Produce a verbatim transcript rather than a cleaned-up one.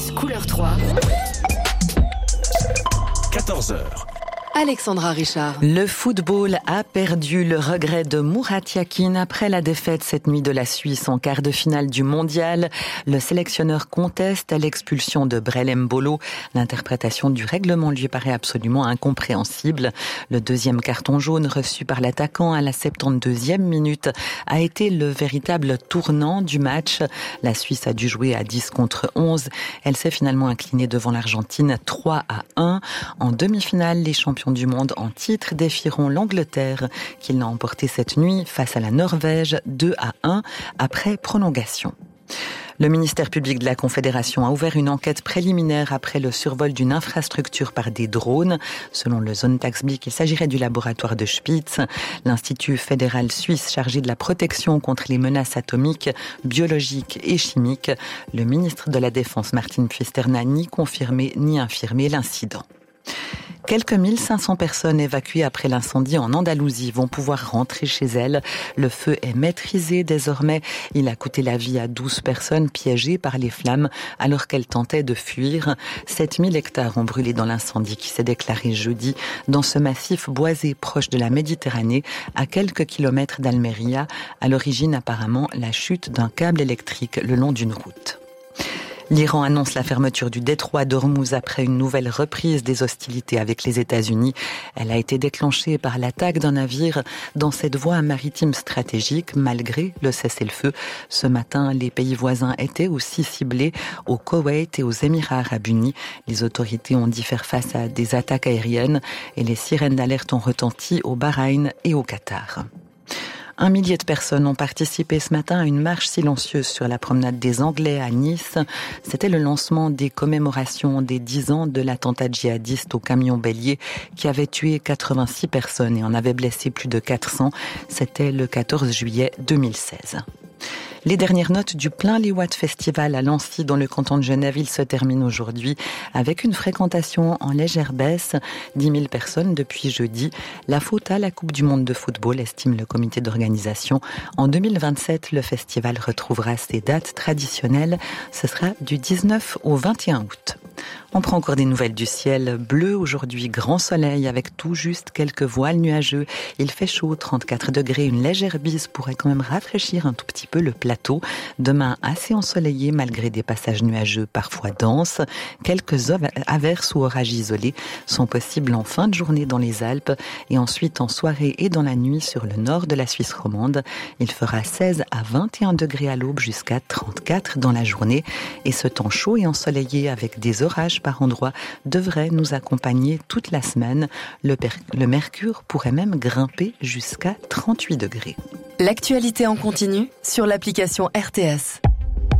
S couleur trois. quatorze heures. Alexandra Richard. Le football a perdu. Le regret de Murat Yakin après la défaite cette nuit de la Suisse en quart de finale du mondial. Le sélectionneur conteste l'expulsion de Brel Mbolo. L'interprétation du règlement lui paraît absolument incompréhensible. Le deuxième carton jaune reçu par l'attaquant à la soixante-deuxième minute a été le véritable tournant du match. La Suisse a dû jouer à dix contre onze. Elle s'est finalement inclinée devant l'Argentine trois à un. En demi-finale, les champions du monde en titre défieront l'Angleterre qui l'a emporté cette nuit face à la Norvège deux à un après prolongation. Le ministère public de la Confédération a ouvert une enquête préliminaire après le survol d'une infrastructure par des drones. Selon le Sonntagsblick, il s'agirait du laboratoire de Spitz, l'Institut fédéral suisse chargé de la protection contre les menaces atomiques, biologiques et chimiques. Le ministre de la Défense, Martin Pfister, n'a ni confirmé ni infirmé l'incident. Quelques mille cinq cents personnes évacuées après l'incendie en Andalousie vont pouvoir rentrer chez elles. Le feu est maîtrisé désormais. Il a coûté la vie à douze personnes piégées par les flammes alors qu'elles tentaient de fuir. sept mille hectares ont brûlé dans l'incendie qui s'est déclaré jeudi dans ce massif boisé proche de la Méditerranée, à quelques kilomètres d'Almeria. À l'origine, apparemment, la chute d'un câble électrique le long d'une route. L'Iran annonce la fermeture du détroit d'Ormuz après une nouvelle reprise des hostilités avec les États-Unis. Elle a été déclenchée par l'attaque d'un navire dans cette voie maritime stratégique malgré le cessez-le-feu. Ce matin, les pays voisins étaient aussi ciblés au Koweït et aux Émirats arabes unis. Les autorités ont dû faire face à des attaques aériennes et les sirènes d'alerte ont retenti au Bahreïn et au Qatar. Un millier de personnes ont participé ce matin à une marche silencieuse sur la promenade des Anglais à Nice. C'était le lancement des commémorations des dix ans de l'attentat djihadiste au camion bélier qui avait tué quatre-vingt-six personnes et en avait blessé plus de quatre cents. C'était le quatorze juillet deux mille seize. Les dernières notes du Plein les Watts Festival à Lancy dans le canton de Genève, il se termine aujourd'hui avec une fréquentation en légère baisse, dix mille personnes depuis jeudi. La faute à la Coupe du Monde de football, estime le comité d'organisation. En deux mille vingt-sept, le festival retrouvera ses dates traditionnelles. Ce sera du dix-neuf au vingt et un août. On prend encore des nouvelles du ciel. Bleu aujourd'hui, grand soleil avec tout juste quelques voiles nuageux. Il fait chaud, trente-quatre degrés. Une légère bise pourrait quand même rafraîchir un tout petit peu le plateau. Demain, assez ensoleillé malgré des passages nuageux parfois denses. Quelques averses ou orages isolés sont possibles en fin de journée dans les Alpes et ensuite en soirée et dans la nuit sur le nord de la Suisse romande. Il fera seize à vingt et un degrés à l'aube jusqu'à trente-quatre dans la journée. Et ce temps chaud et ensoleillé avec des orages par endroits devrait nous accompagner toute la semaine. Le, per- le mercure pourrait même grimper jusqu'à trente-huit degrés. L'actualité en continu sur l'application R T S.